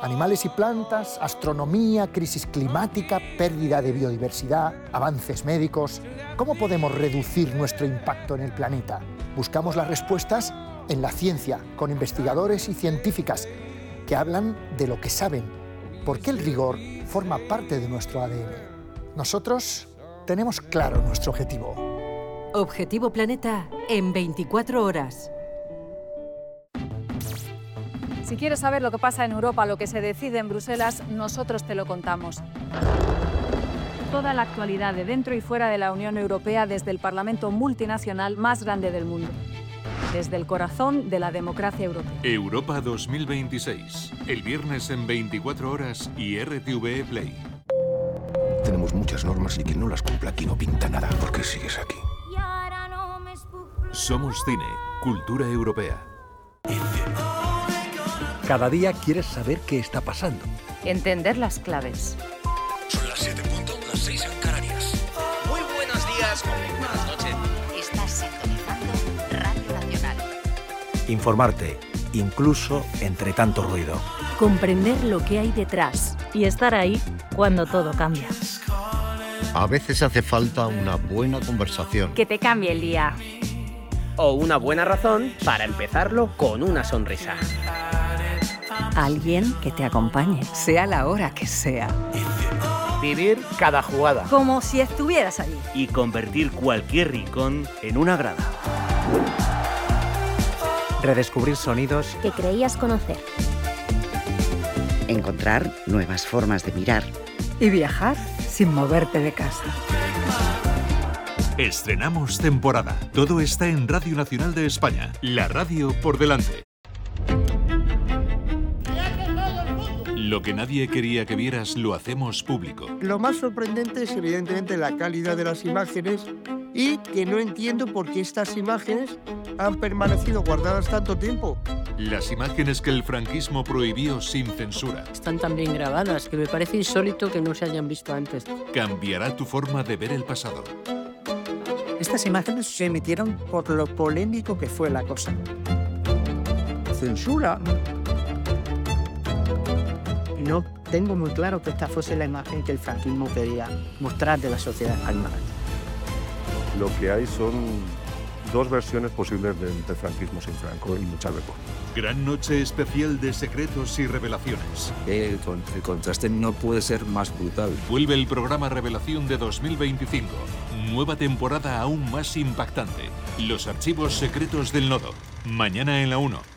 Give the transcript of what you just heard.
Animales y plantas, astronomía, crisis climática, pérdida de biodiversidad, avances médicos. ¿Cómo podemos reducir nuestro impacto en el planeta? Buscamos las respuestas en la ciencia, con investigadores y científicas que hablan de lo que saben, porque el rigor forma parte de nuestro ADN. Nosotros tenemos claro nuestro objetivo. Objetivo Planeta en 24 horas. Si quieres saber lo que pasa en Europa, lo que se decide en Bruselas, nosotros te lo contamos. Toda la actualidad de dentro y fuera de la Unión Europea desde el Parlamento multinacional más grande del mundo. Desde el corazón de la democracia europea. Europa 2026. El viernes en 24 horas y RTVE Play. Tenemos muchas normas y quien no las cumpla aquí no pinta nada. ¿Por qué sigues aquí? Somos cine, cultura europea. Cada día quieres saber qué está pasando. Entender las claves. Son las 7 punto, las 6 en Canarias. Muy buenos días, muy buenas noches. Estás sintonizando Radio Nacional. Informarte, incluso entre tanto ruido. Comprender lo que hay detrás. Y estar ahí cuando todo cambia. A veces hace falta una buena conversación. Que te cambie el día. O una buena razón para empezarlo con una sonrisa. Alguien que te acompañe, sea la hora que sea. Vivir cada jugada. Como si estuvieras allí. Y convertir cualquier rincón en una grada. Redescubrir sonidos Que creías conocer. Encontrar nuevas formas de mirar. Y viajar sin moverte de casa. Estrenamos temporada. Todo está en Radio Nacional de España. La radio por delante. Lo que nadie quería que vieras lo hacemos público. Lo más sorprendente es evidentemente la calidad de las imágenes y que no entiendo por qué estas imágenes han permanecido guardadas tanto tiempo. Las imágenes que el franquismo prohibió sin censura. Están tan bien grabadas que me parece insólito que no se hayan visto antes. Cambiará tu forma de ver el pasado. Estas imágenes se emitieron por lo polémico que fue la cosa. Censura. No tengo muy claro que esta fuese la imagen que el franquismo quería mostrar de la sociedad española. Lo que hay son dos versiones posibles del franquismo sin Franco y muchas veces. Gran noche especial de secretos y revelaciones. El contraste no puede ser más brutal. Vuelve el programa Revelación de 2025. Nueva temporada aún más impactante. Los archivos secretos del Nodo. Mañana en la 1.